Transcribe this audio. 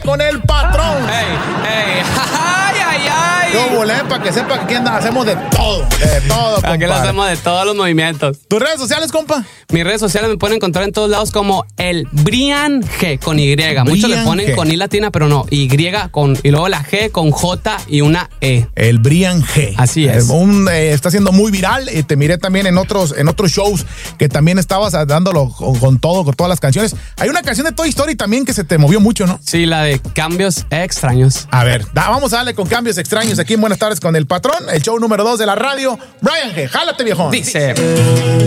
con el patrón. ¡Ey! ¡Ay! Yo volé para que sepa que aquí hacemos de todo. De todo, compa. Aquí lo hacemos de todos los movimientos. ¿Tus redes sociales, compa? Mis redes sociales me pueden encontrar en todos lados como el Brian G con Y. Muchos le ponen G. con I latina, pero no. Y y luego la G con J y una E. El Brian G. Así es. Está siendo muy viral. Te miré también en otros shows que también estabas dándolo con todas las canciones. Hay una canción de Toy Story también que se te movió mucho, ¿no? Sí, la de Cambios Extraños. A ver, vamos a darle con Cambios Extraños aquí en Buenas Tardes con el Patrón, el show número 2 de la radio. Brian G, jálate, viejón. Dice...